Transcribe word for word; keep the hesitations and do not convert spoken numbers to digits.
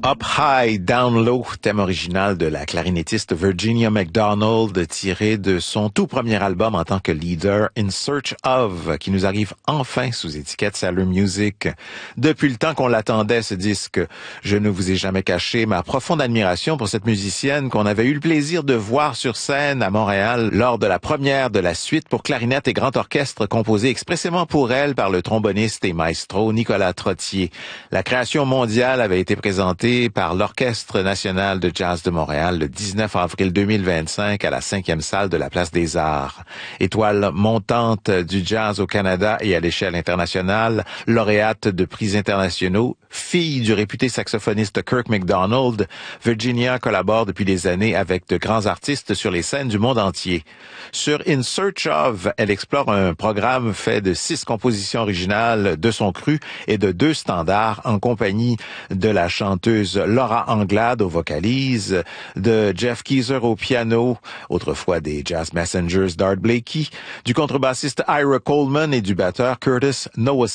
Up High, Down Low, thème original de la clarinettiste Virginia McDonald, tiré de son tout premier album en tant que leader, In Search Of, qui nous arrive enfin sous étiquette Sailor Music. Depuis le temps qu'on l'attendait, ce disque, je ne vous ai jamais caché ma profonde admiration pour cette musicienne qu'on avait eu le plaisir de voir sur scène à Montréal lors de la première de la suite pour clarinette et grand orchestre composée expressément pour elle par le tromboniste et maestro Nicolas Trottier. La création mondiale avait été présentée par l'Orchestre national de jazz de Montréal le dix-neuf avril deux mille vingt-cinq à la cinquième salle de la Place des Arts. Étoile montante du jazz au Canada et à l'échelle internationale, lauréate de prix internationaux, fille du réputé saxophoniste Kirk McDonald, Virginia collabore depuis des années avec de grands artistes sur les scènes du monde entier. Sur In Search Of, elle explore un programme fait de six compositions originales de son cru et de deux standards en compagnie de la chanteuse Laura Anglade aux vocalises, de Jeff Keezer au piano, autrefois des Jazz Messengers d'Art Blakey, du contrebassiste Ira Coleman et du batteur Curtis Noah